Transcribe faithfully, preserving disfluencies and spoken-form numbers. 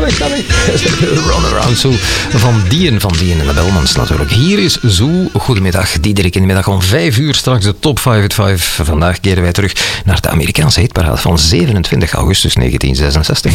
weg, ga weg. Run Around Sue van Dien, van Dien en de Belmans natuurlijk. Hier is Sue. Goedemiddag, Diederik in de middag om vijf uur. Straks de Top vijf at vijf. Vandaag keren wij terug naar de Amerikaanse hitparade van zevenentwintig augustus negentien zesenzestig.